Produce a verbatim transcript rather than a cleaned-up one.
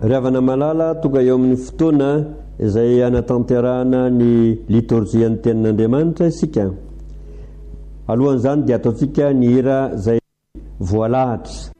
Ravana malala tonga eo amin'ny fotoana izay anatanterahana ny liturgian'ny tenin'Andriamanitra isika. Alohan'izany dia ataontsika ny hira izay voalahatra.